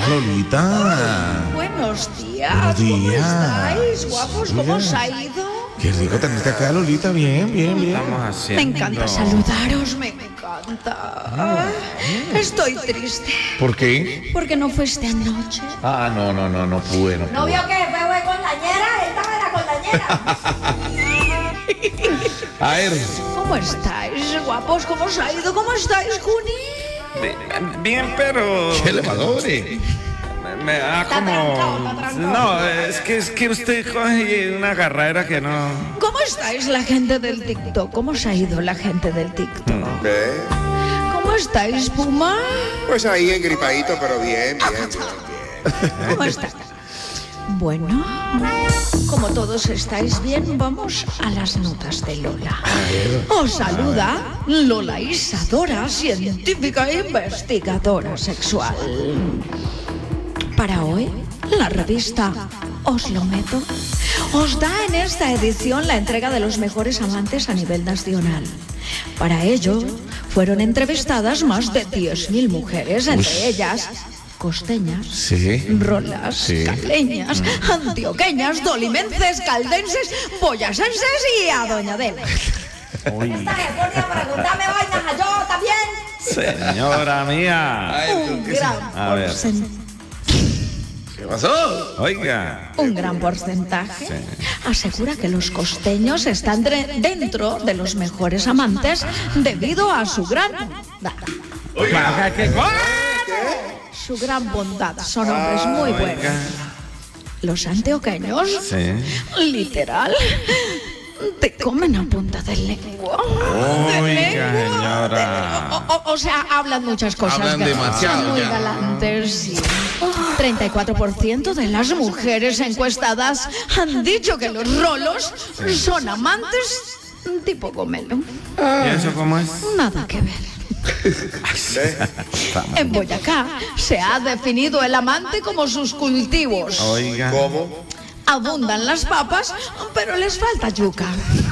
Lolita. Buenos días. Buenos días. ¿Cómo estáis, guapos? ¿Cómo Mira. os ha ido? Qué rico tenerte acá, Lolita. Bien, bien, bien. Estamos Me haciendo. encanta saludaros, me encanta. Estoy triste ¿Por qué? porque no fuiste anoche. Ah, no pude, no ¿No pude. vio que fue con dañera? Esta era con dañera. A ver, ¿Cómo estáis, guapos? ¿Cómo os ha ido? ¿Cómo estáis, Juni? Bien, pero. ¿qué elevadores? Me da Está como. trancado, está trancado. No, es que usted coge una carrera que no. ¿Cómo estáis la gente del TikTok? ¿Cómo os ha ido la gente del TikTok? ¿Ve? ¿Cómo estáis, Puma? Pues ahí engripadito, pero bien, bien, bien. ¿Cómo estáis? Bueno, como todos estáis bien, vamos a las notas de Lola. Os saluda Lola Isadora, científica e investigadora sexual. Para hoy, la revista Os lo meto os da en esta edición la entrega de los mejores amantes a nivel nacional. Para ello, fueron entrevistadas más de 10.000 mujeres, entre ellas costeñas, Sí. rolas, Sí. caleñas, antioqueñas, dolimenses, caldenses, boyasenses y a Doña Adela. Esta se ponía a preguntarme vainas a yo también. Señora mía. Un gran A ver. ¿Qué pasó? Oiga. Un gran porcentaje asegura que los costeños están dentro de los mejores amantes debido a su gran su gran bondad. Son hombres muy buenos. Oiga. Los antioqueños, Sí. literal, te comen a punta de lengua. Oiga, señora. O sea, hablan muchas cosas. Hablan ¿verdad? demasiado, Son muy ya. galantes, sí. 34% de las mujeres encuestadas han dicho que los rolos son amantes tipo gomelo. ¿Y eso cómo es? Nada que ver. En Boyacá se ha definido el amante como sus cultivos. Oiga. ¿Cómo? Abundan las papas, pero les falta yuca.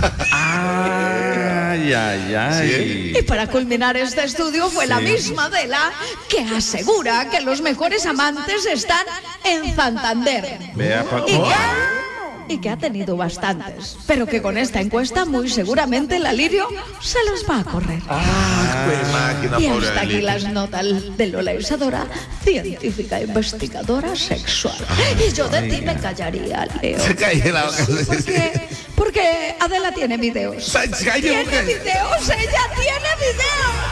Ay, ay, ay. Y para culminar este estudio fue la misma Adela que asegura que los mejores amantes están en Santander. Vea, pa- Y que ha tenido bastantes, pero que con esta encuesta muy seguramente el alirio se los va a correr. Pues máquina, Y pobre hasta aquí Adelita. las notas de Lola Isadora, científica e investigadora sexual. Y yo de ti me callaría, Leo. Se cae la boca. Porque Adela tiene videos. Se cae la Tiene boca. videos, ella tiene videos.